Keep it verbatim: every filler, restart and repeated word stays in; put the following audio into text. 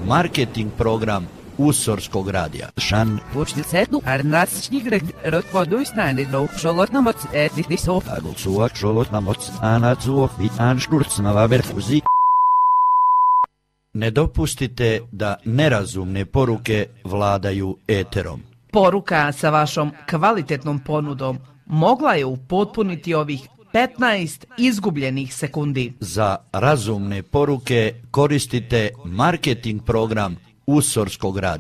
marketing program Usorskog radija. Šan. Počnicetu arnačnigre rotvoduisnani do šolotnamoc etnisov. Agulsuak šolotnamoc anacuok i anškurcnava verfuzi. Ne dopustite da nerazumne poruke vladaju eterom. Poruka sa vašom kvalitetnom ponudom mogla je upotpuniti ovih petnaest izgubljenih sekundi. Za razumne poruke koristite marketing program Usorskog radija.